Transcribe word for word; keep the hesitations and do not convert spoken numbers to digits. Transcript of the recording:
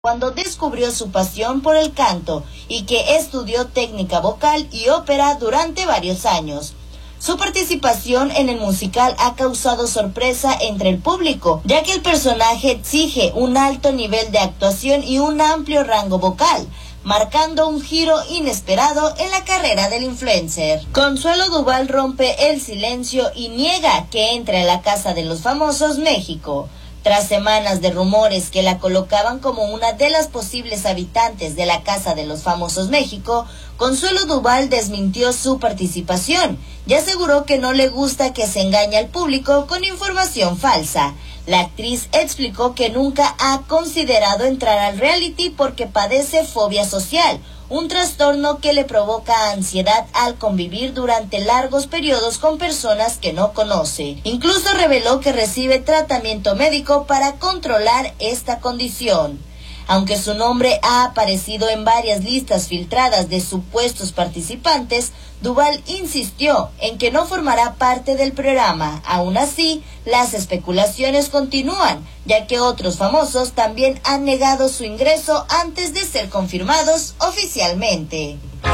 cuando descubrió su pasión por el canto y que estudió técnica vocal y ópera durante varios años. Su participación en el musical ha causado sorpresa entre el público, ya que el personaje exige un alto nivel de actuación y un amplio rango vocal, marcando un giro inesperado en la carrera del influencer. Consuelo Duval rompe el silencio y niega que entre a la Casa de los Famosos México. Tras semanas de rumores que la colocaban como una de las posibles habitantes de la Casa de los Famosos México, Consuelo Duval desmintió su participación y aseguró que no le gusta que se engañe al público con información falsa. La actriz explicó que nunca ha considerado entrar al reality porque padece fobia social, un trastorno que le provoca ansiedad al convivir durante largos periodos con personas que no conoce. Incluso reveló que recibe tratamiento médico para controlar esta condición. Aunque su nombre ha aparecido en varias listas filtradas de supuestos participantes, Duval insistió en que no formará parte del programa. Aún así, las especulaciones continúan, ya que otros famosos también han negado su ingreso antes de ser confirmados oficialmente.